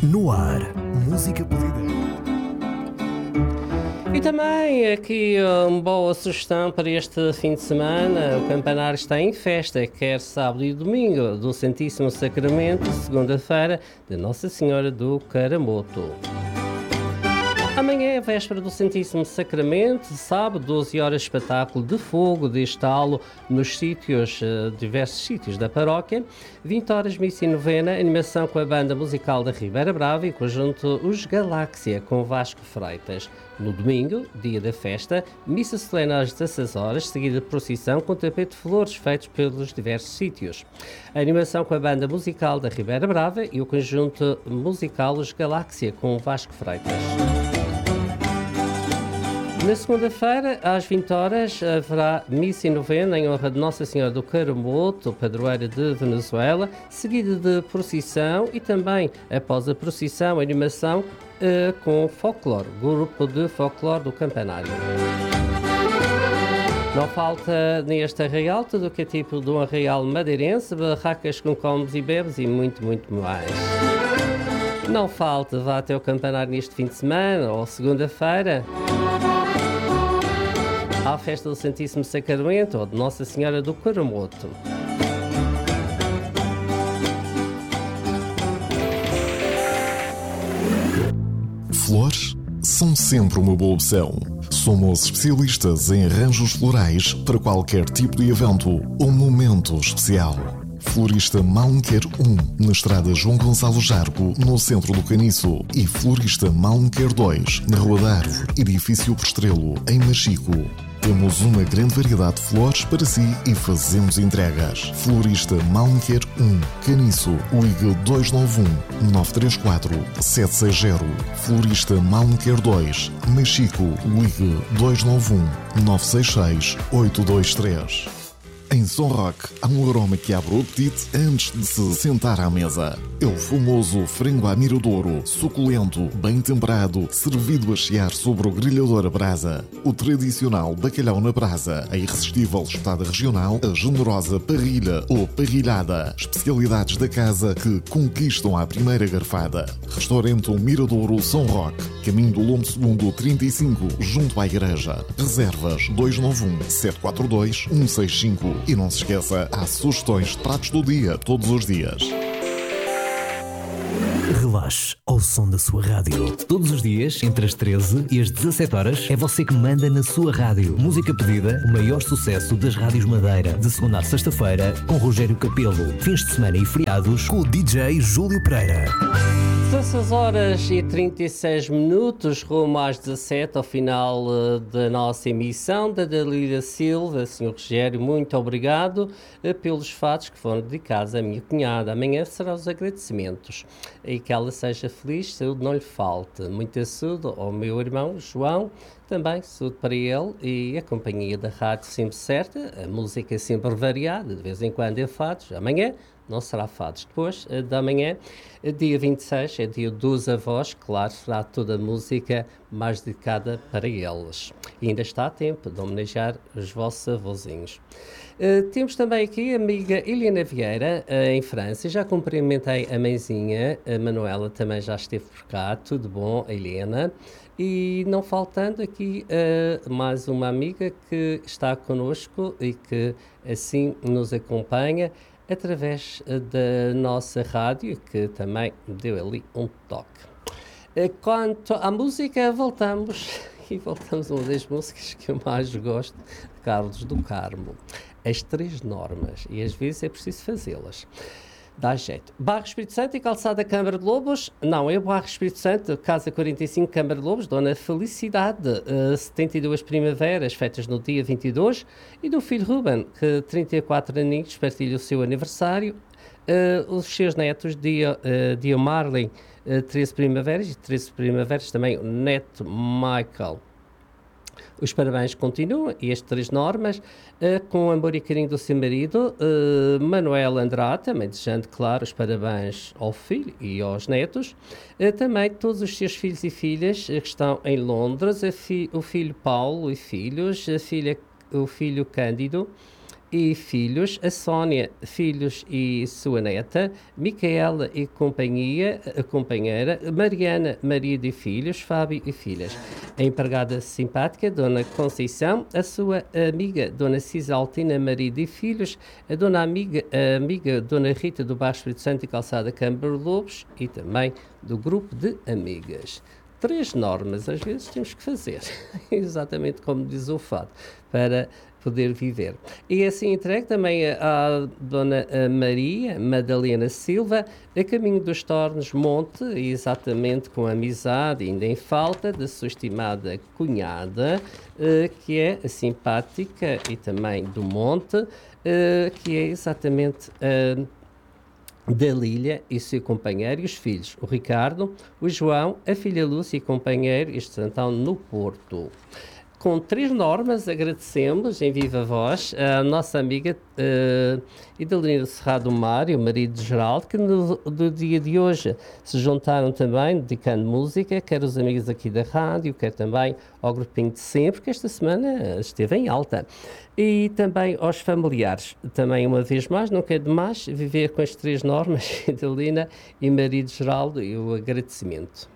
No ar, música pedida. E também aqui uma boa sugestão para este fim de semana. O campanário está em festa, quer sábado e domingo, do Santíssimo Sacramento, segunda-feira, de Nossa Senhora do Caramoto. Amanhã é a véspera do Santíssimo Sacramento, sábado, 12 horas, espetáculo de fogo, de estalo nos diversos sítios da paróquia, 20 horas, missa e novena, animação com a banda musical da Ribeira Brava e conjunto Os Galáxia, com Vasco Freitas. No domingo, dia da festa, missa solene às 16 horas, seguida de procissão com tapete de flores feitos pelos diversos sítios. A animação com a banda musical da Ribeira Brava e o conjunto musical Os Galáxia, com Vasco Freitas. Na segunda-feira, às 20 horas, haverá missa e novena em honra de Nossa Senhora do Caramoto, padroeira de Venezuela, seguida de procissão e também, após a procissão, a animação com folclore, grupo de folclore do campanário. Não falta neste arraial tudo o que é tipo de um arraial madeirense, barracas com comes e bebes e muito, muito mais. Não falta, vá até o campanário neste fim de semana ou segunda-feira à festa do Santíssimo Sacramento ou de Nossa Senhora do Caramoto. Flores são sempre uma boa opção. Somos especialistas em arranjos florais para qualquer tipo de evento ou momento especial. Florista Malmequer 1, na estrada João Gonçalo Jargo, no centro do Caniço, e Florista Malmequer 2, na Rua da Árvore, edifício Prestrelo, em Machico. Temos uma grande variedade de flores para si e fazemos entregas. Florista Malmequer 1, Caniço, ligue 291-934-760. Florista Malmequer 2, Machico, ligue 291-966-823. Em Som Rock, há um aroma que abre o apetite antes de se sentar à mesa. É o famoso frango à miradouro, suculento, bem temperado, servido a chiar sobre o grelhador a brasa. O tradicional bacalhau na brasa, a irresistível espetada regional, a generosa parrilha ou parrilhada. Especialidades da casa que conquistam à primeira garfada. Restaurante Miradouro Som Rock, caminho do Lombo II 35, junto à igreja. Reservas 291-742-165. E não se esqueça, há sugestões de pratos do dia, todos os dias. Relaxe ao som da sua rádio. Todos os dias, entre as 13 e as 17 horas, é você que manda na sua rádio. Música pedida, o maior sucesso das rádios Madeira. De segunda a sexta-feira, com Rogério Capelo. Fins de semana e feriados, com o DJ Júlio Pereira. 16 horas e 36 minutos, rumo às 17, ao final da nossa emissão, da Dalila Silva. Sr. Rogério, muito obrigado pelos fatos que foram dedicados à minha cunhada. Amanhã serão os agradecimentos. E que ela seja feliz, saúde não lhe falte. Muita saúde ao meu irmão João, também saúde para ele e a companhia da rádio sempre certa, a música sempre variada, de vez em quando é fados. Amanhã não será fados. Depois da manhã, dia 26, é dia dos avós, claro, será toda a música mais dedicada para eles. E ainda está a tempo de homenagear os vossos avózinhos. Temos também aqui a amiga Helena Vieira, em França. Já cumprimentei a mãezinha, a Manuela também já esteve por cá. Tudo bom, Helena? E não faltando aqui mais uma amiga que está connosco e que assim nos acompanha através da nossa rádio, que também deu ali um toque. Quanto à música, voltamos a uma das músicas que eu mais gosto, de Carlos do Carmo. As Três Normas, e às vezes é preciso fazê-las. Dá jeito. Bairro Espírito Santo e Calçada Câmara de Lobos. Não, é o Bairro Espírito Santo, Casa 45, Câmara de Lobos, Dona Felicidade, 72 primaveras, feitas no dia 22, e do filho Ruben, que 34 aninhos, partilha o seu aniversário. Os seus netos, Dio Marlin, 13 primaveras, e 13 primaveras também o neto Michael. Os parabéns continuam, e as Três Normas, com amor e carinho do seu marido, Manuel Andrade, também desejando, claro, os parabéns ao filho e aos netos, também todos os seus filhos e filhas que estão em Londres, o filho Paulo e filhos, o filho Cândido, e filhos, a Sónia, filhos e sua neta, Micaela e companheira, Mariana, marido e filhos, Fábio e filhas. A empregada simpática, Dona Conceição, a sua amiga, Dona Cisaltina, marido e filhos, a amiga Dona Rita do Baixo Espírito Santo e Calçada Câmara Lobos e também do grupo de amigas. 3 normas, às vezes temos que fazer, exatamente como diz o fado, para poder viver. E assim entregue também à Dona Maria Madalena Silva, a caminho dos Tornos Monte, exatamente com amizade, ainda em falta, da sua estimada cunhada, que é a simpática e também do Monte, que é exatamente da Lília e seu companheiro e os filhos, o Ricardo, o João, a filha Lúcia e companheiro, este Santão no Porto. Com 3 normas, agradecemos em viva voz a nossa amiga Idalina Cerrado Mário, marido de Geraldo, que no dia de hoje se juntaram também, dedicando música, quer os amigos aqui da rádio, quer também ao grupinho de sempre, que esta semana esteve em alta. E também aos familiares. Também, uma vez mais, não quer demais viver com as 3 normas, Idalina e marido de Geraldo, e o agradecimento.